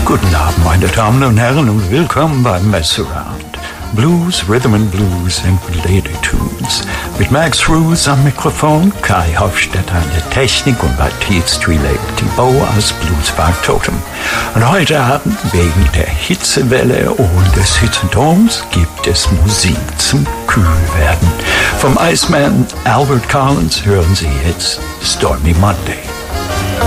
Guten Abend, meine Damen und Herren, und willkommen beim Messaround. Blues, Rhythm and Blues and Related Tunes. Mit Max Roos am Mikrofon, Kai Hofstetter an der Technik und Baptiste Thibault aus Bluesbar Totem. Und heute Abend, wegen der Hitzewelle und des Hitzedoms, gibt es Musik zum Kühlwerden. Vom Iceman Albert Collins hören Sie jetzt Stormy Monday.